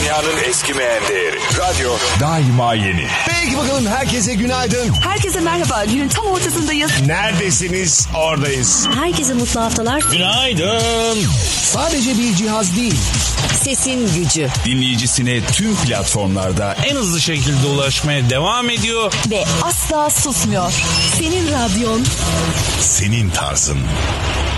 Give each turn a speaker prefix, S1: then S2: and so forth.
S1: Dünyanın eskimeyen değeri. Radyo daima yeni.
S2: Peki bakalım, herkese günaydın.
S3: Herkese merhaba. Günün tam ortasındayız.
S2: Neredesiniz? Oradayız.
S4: Herkese mutlu haftalar.
S5: Günaydın.
S2: Sadece bir cihaz değil,
S4: Sesin gücü.
S5: Dinleyicisine tüm platformlarda en hızlı şekilde ulaşmaya devam ediyor.
S3: Ve asla susmuyor. Senin radyon.
S1: Senin tarzın.